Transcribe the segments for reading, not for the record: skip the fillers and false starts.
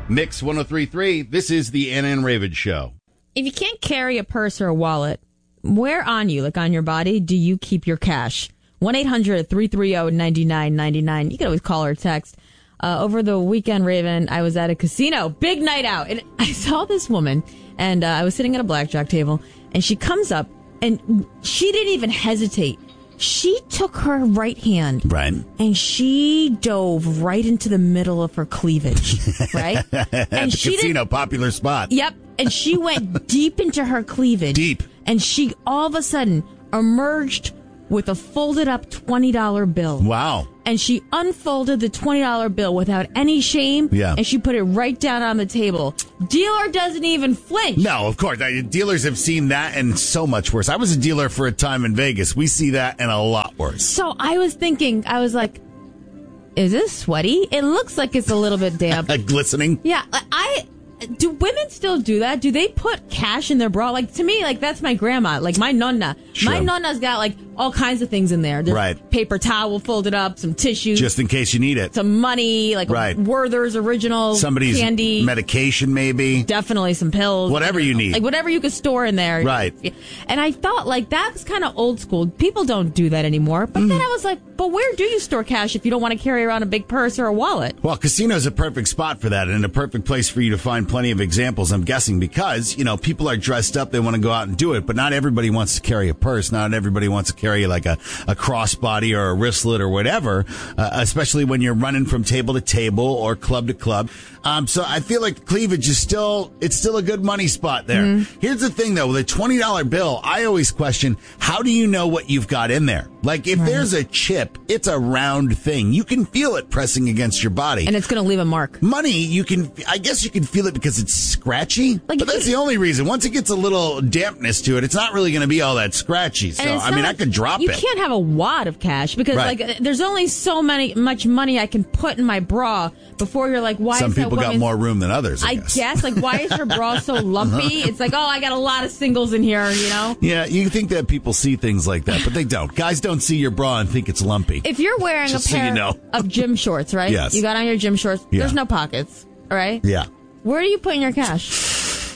Mix 103.3, this is the Anna and Raven Show. If you can't carry a purse or a wallet, where on you, like on your body, do you keep your cash? 1-800-330-9999. You can always call or text. Over the weekend, Raven, I was at a casino. Big night out. And I saw this woman, and I was sitting at a blackjack table, and she comes up, and she didn't even hesitate. She took her right hand, Right. and she dove right into the middle of her cleavage, right? At And the she casino, popular spot. Yep. And she went deep into her cleavage. Deep. And she all of a sudden emerged with a folded up $20 bill. Wow. And she unfolded the $20 bill without any shame. Yeah. And she put it right down on the table. Dealer doesn't even flinch. No, of course. Dealers have seen that and so much worse. I was a dealer for a time in Vegas. We see that and a lot worse. So I was thinking, I was like, is this sweaty? It looks like it's a little bit damp. Glistening. Yeah, do women still do that? Do they put cash in their bra? Like, to me, like, that's my grandma, like my nonna. Sure. My nonna's got, like, all kinds of things in there. There's Right. paper towel folded up, some tissues. Just in case you need it. some money, like Right. Werther's original Somebody's candy. medication, maybe. Definitely some pills. Whatever you need. Like, whatever you could store in there. Right. And I thought, like, that's kind of old school. People don't do that anymore. But then I was like, but where do you store cash if you don't want to carry around a big purse or a wallet? Well, casino's a perfect spot for that and a perfect place for you to find plenty of examples, I'm guessing, because, you know, people are dressed up. They want to go out and do it, but not everybody wants to carry a purse. Not everybody wants to carry like a crossbody or a wristlet or whatever, especially when you're running from table to table or club to club. So I feel like cleavage is still a good money spot there. Here's the thing, though, with a $20 bill, I always question, how do you know what you've got in there? Like, if there's a chip, it's a round thing. You can feel it pressing against your body. And it's going to leave a mark. Money, I guess you can feel it because it's scratchy, Like, but that's the only reason. Once it gets a little dampness to it, it's not really going to be all that scratchy. So, And it's not I like could drop you it. can't have a wad of cash because, Right. like, there's only much money I can put in my bra before you're like, why Some is that people got woman's- more room than others, I guess. Like, why is her bra so lumpy? It's like, oh, I got a lot of singles in here, you know? Yeah, you think that people see things like that, but they don't. Guys don't see your bra and think it's lumpy. If you're wearing Just a so pair you know. of gym shorts, right? Yes. You got on your gym shorts. Yeah. There's no pockets, all right? Yeah. Where are you putting your cash?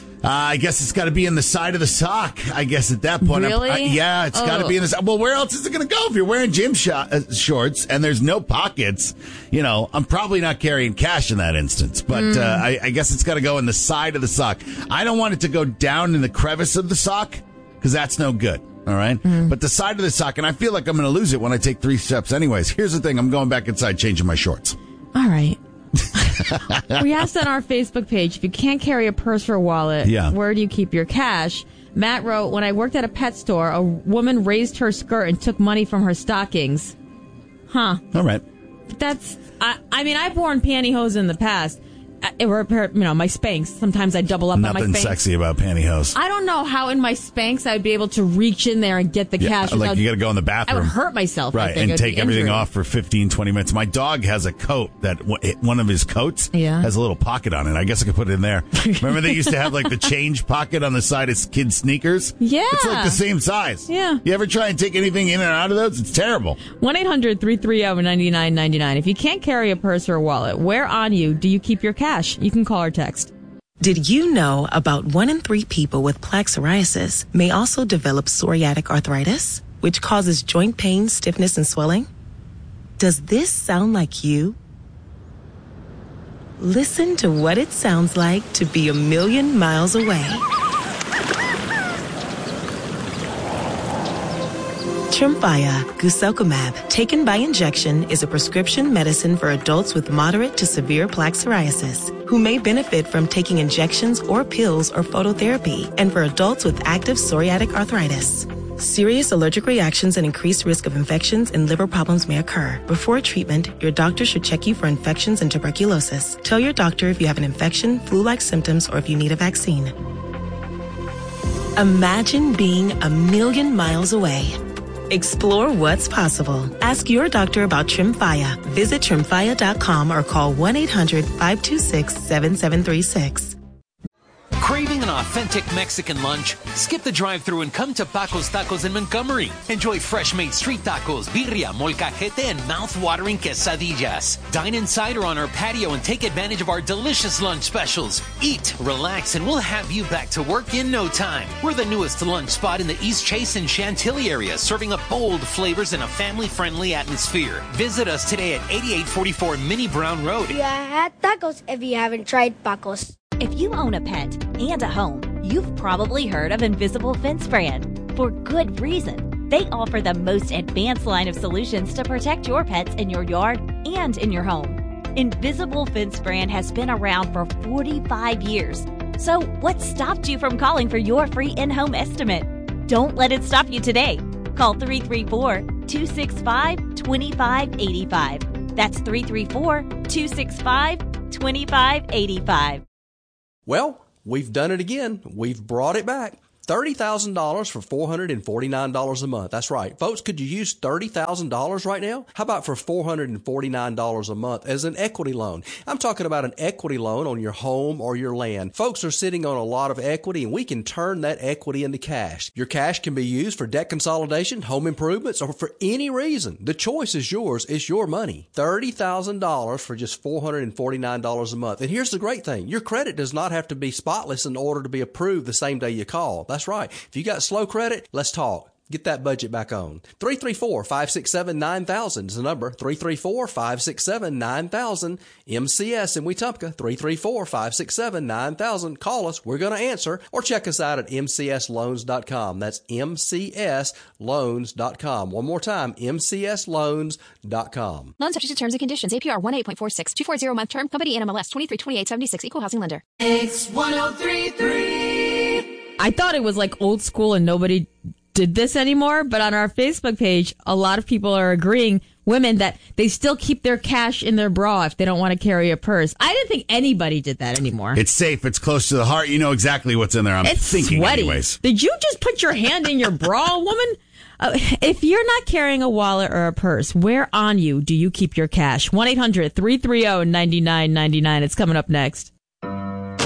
I guess it's got to be in the side of the sock, I guess, at that point. Really? It's got to be in the sock. Well, where else is it going to go? If you're wearing gym shorts and there's no pockets, you know, I'm probably not carrying cash in that instance. But I guess it's got to go in the side of the sock. I don't want it to go down in the crevice of the sock because that's no good. All right. But the side of the sock, and I feel like I'm going to lose it when I take 3 steps anyways. Here's the thing. I'm going back inside changing my shorts. All right. We asked on our Facebook page, if you can't carry a purse or a wallet, where do you keep your cash? Matt wrote, when I worked at a pet store, a woman raised her skirt and took money from her stockings. Huh. All right. I mean, I've worn pantyhose in the past. Or, you know, my Spanx. Sometimes I double up on my Nothing Spanx. sexy about pantyhose. I don't know how in my Spanx I would be able to reach in there and get the cash. Like you got to go in the bathroom. I would hurt myself. Right, I think. and take everything off for 15, 20 minutes. My dog has a coat that one of his coats has a little pocket on it. I guess I could put it in there. Remember they used to have like the change pocket on the side of kids' sneakers? Yeah. It's like the same size. Yeah. You ever try and take anything in and out of those? It's terrible. 1-800-330-9999. If you can't carry a purse or a wallet, where on you do you keep your cash? You can call or text. Did you know about 1 in 3 people with plaque psoriasis may also develop psoriatic arthritis, which causes joint pain, stiffness, and swelling? Does this sound like you? Listen to what it sounds like to be a million miles away. Tremfya guselkumab, taken by injection, is a prescription medicine for adults with moderate to severe plaque psoriasis who may benefit from taking injections or pills or phototherapy, and for adults with active psoriatic arthritis. Serious allergic reactions and increased risk of infections and liver problems may occur. Before treatment, your doctor should check you for infections and tuberculosis. Tell your doctor if you have an infection, flu-like symptoms, or if you need a vaccine. Imagine being a million miles away. Explore what's possible. Ask your doctor about Tremfya. Visit Tremfya.com or call 1-800-526-7736. Craving an authentic Mexican lunch? Skip the drive-thru and come to Paco's Tacos in Montgomery. Enjoy fresh-made street tacos, birria, molcajete, and mouth-watering quesadillas. Dine inside or on our patio and take advantage of our delicious lunch specials. Eat, relax, and we'll have you back to work in no time. We're the newest lunch spot in the East Chase and Chantilly area, serving up bold flavors in a family-friendly atmosphere. Visit us today at 8844 Minnie Brown Road. You had tacos if you haven't tried Paco's. If you own a pet and a home, you've probably heard of Invisible Fence Brand. For good reason. They offer the most advanced line of solutions to protect your pets in your yard and in your home. Invisible Fence Brand has been around for 45 years. So what stopped you from calling for your free in-home estimate? Don't let it stop you today. Call 334-265-2585. That's 334-265-2585. Well, we've done it again. We've brought it back. $30,000 for $449 a month. That's right. Folks, could you use $30,000 right now? How about for $449 a month as an equity loan? I'm talking about an equity loan on your home or your land. Folks are sitting on a lot of equity, and we can turn that equity into cash. Your cash can be used for debt consolidation, home improvements, or for any reason. The choice is yours. It's your money. $30,000 for just $449 a month. And here's the great thing. Your credit does not have to be spotless in order to be approved the same day you call. That's right. If you got slow credit, let's talk. Get that budget back on. 334-567-9000 is the number. 334-567-9000. MCS in Wetumpka. 334-567-9000. Call us. We're going to answer. Or check us out at mcsloans.com. That's mcsloans.com. One more time, mcsloans.com. Loan subject to terms and conditions. APR 1.846. 240 month term. Company NMLS 232876. Equal housing lender. X1033. I thought it was like old school and nobody did this anymore, but on our Facebook page, a lot of people are agreeing, women, that they still keep their cash in their bra if they don't want to carry a purse. I didn't think anybody did that anymore. It's safe. It's close to the heart. You know exactly what's in there. It's thinking sweaty. Anyways. Did you just put your hand in your bra, woman? If you're not carrying a wallet or a purse, where on you do you keep your cash? 1-800-330-9999. It's coming up next.